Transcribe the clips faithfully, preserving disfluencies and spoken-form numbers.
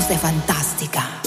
sei fantastica.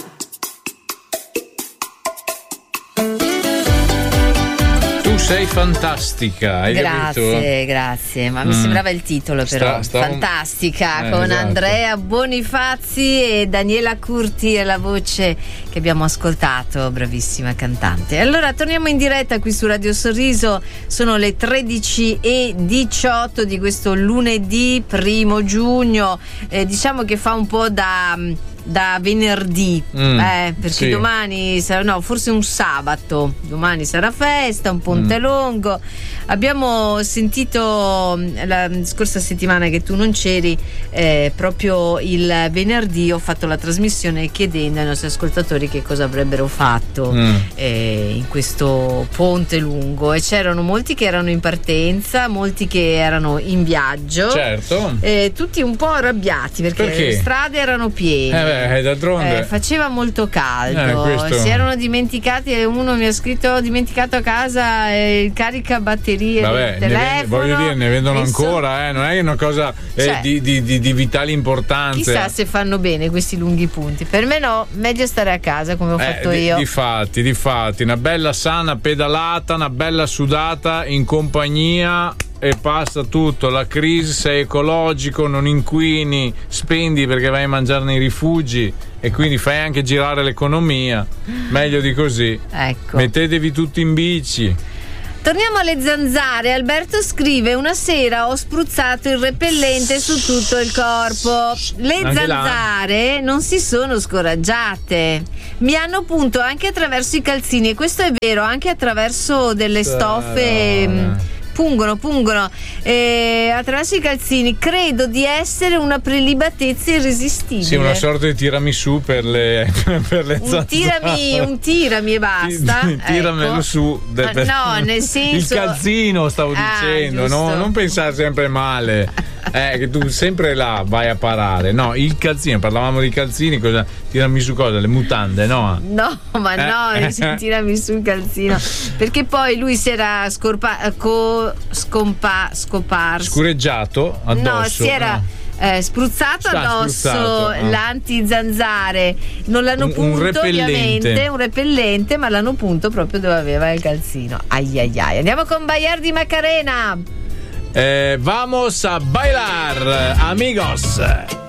Sei fantastica, hai grazie, capito? Grazie, ma mm. mi sembrava il titolo però. Sta, stavo... Fantastica, eh, con esatto. Andrea Bonifazzi e Daniela Curti è la voce che abbiamo ascoltato, bravissima cantante. Allora torniamo in diretta qui su Radio Sorriso, sono le tredici e diciotto di questo lunedì primo giugno, eh, diciamo che fa un po' da... da venerdì, mm, eh, perché sì. domani sarà, no, forse un sabato, domani sarà festa, un ponte mm. longo. Abbiamo sentito la scorsa settimana che tu non c'eri, eh, proprio il venerdì ho fatto la trasmissione chiedendo ai nostri ascoltatori che cosa avrebbero fatto mm. eh, in questo ponte lungo, e c'erano molti che erano in partenza, molti che erano in viaggio, certo, eh, tutti un po' arrabbiati perché, perché? le strade erano piene. Eh beh, d'altronde eh, faceva molto caldo, eh, questo... si erano dimenticati, uno mi ha scritto ho dimenticato a casa eh, il caricabatterie Vabbè, del telefono, ne, voglio dire, ne vendono ancora, eh, non è una cosa eh, cioè, di, di, di, di vitale importanza. Chissà se fanno bene questi lunghi punti. Per me no, meglio stare a casa come ho eh, fatto di, io. Difatti, difatti, una bella sana pedalata, una bella sudata in compagnia e passa tutto. La crisi, sei ecologico, non inquini, spendi perché vai a mangiare nei rifugi e quindi fai anche girare l'economia. Meglio di così. Ecco. Mettetevi tutti in bici. Torniamo alle zanzare. Alberto scrive: una sera ho spruzzato il repellente su tutto il corpo. Le anche zanzare là. Non si sono scoraggiate, mi hanno punto anche attraverso i calzini, e questo è vero, anche attraverso delle stoffe. Mh, pungono, pungono eh, attraverso i calzini. Credo di essere una prelibatezza irresistibile. Sì, una sorta di tiramisù per le, per le un tirami, un tirami e basta. Tiramelo ecco. su. De, de, no, nel senso. Il calzino, stavo ah, dicendo, no? Non pensare sempre male. Eh, che tu sempre là vai a parare. No, il calzino, parlavamo di calzini, cosa? Tirami su cosa? Le mutande, no? No, ma eh. no, tirami su il calzino. Perché poi lui si era scorpa, co, scompa, scoparso. Scureggiato addosso. No, si era. No. Eh, spruzzato Sta addosso spruzzato, ah. l'antizanzare, non l'hanno un, punto un ovviamente, un repellente, ma l'hanno punto proprio dove aveva il calzino. Ai ai ai. Andiamo con Bayard di Macarena. Eh, vamos a bailar, amigos.